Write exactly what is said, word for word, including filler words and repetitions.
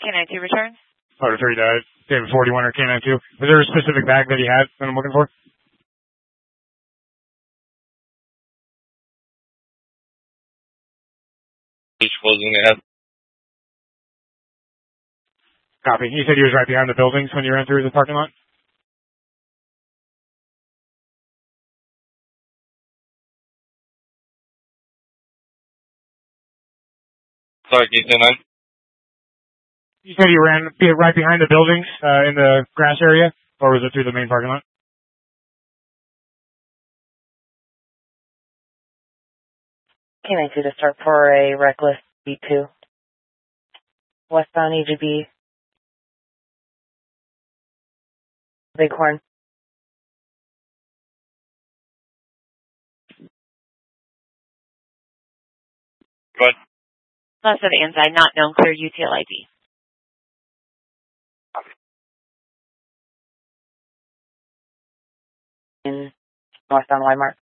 K nine two return. Motor three to David forty-one or K nine two. Was there a specific bag that he had that I'm looking for? He's closing ahead. Copy. You said he was right behind the buildings when you ran through the parking lot? Sorry, K nine. You said he ran right behind the buildings uh, in the grass area, or was it through the main parking lot? K nine two to start for a reckless B two. Westbound E G B. Bighorn. Good. Less of the inside, not known, clear U T L I D. In northbound Y mark.